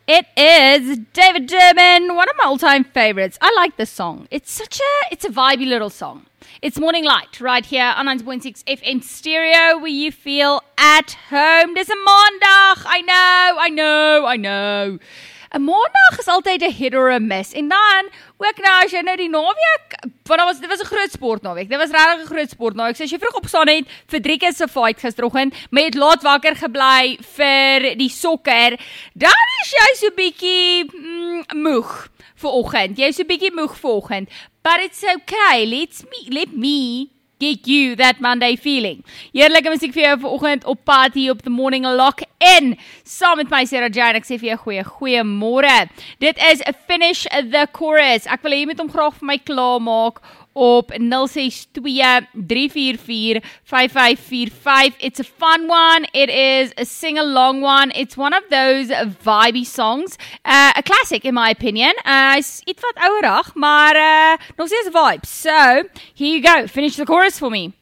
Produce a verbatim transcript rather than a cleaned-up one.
It is David Durban, one of my all-time favorites. I like this song. It's such a, it's a vibey little song. It's Morning Light right here on ninety point six F M Stereo, where you feel at home. Dis 'n maandag. I know, I know, I know. 'n Maandag is altyd 'n hit or a miss. En dan, ook nou, as jy nou die naweek, want dit was, dit was 'n groot sportnaweek. Dit was regtig 'n groot sportnaweek. So as jy vroeg opstaan het vir Drieke se fight gisteroggend, maar jy het laat wakker gebly vir die sokker, dan is jy so bietjie mm, moeg vir oggend. Jy is so bietjie moeg vir oggend. But it's okay. Let's me, let me get you that Monday feeling. Heerlike musiek vir jou vanoggend op pad hier op the Morning Lock in. Saam met my Sarah Jane, ek sê vir jou goeie, goeiemôre. Dit is Finish the Chorus. Ek wil hê jy moet hom graag vir my klaarmaak op nul ses twee, drie vier vier, vyf vyf vier vyf. It's a fun one. It is a sing-along one. It's one of those vibey songs. Uh, a classic in my opinion. Uh, is iets wat ouerig, maar uh, nog steeds vibes. So, here you go. Finish the chorus for me.